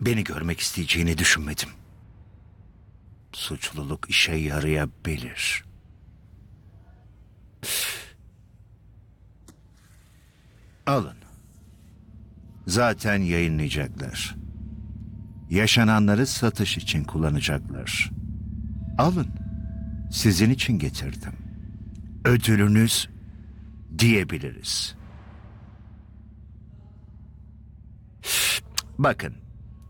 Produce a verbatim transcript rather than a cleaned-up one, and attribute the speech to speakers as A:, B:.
A: beni görmek isteyeceğini düşünmedim. Suçluluk işe yarayabilir. Alın. Zaten yayınlayacaklar. Yaşananları satış için kullanacaklar. Alın. Sizin için getirdim. Ödülünüz diyebiliriz. Bakın,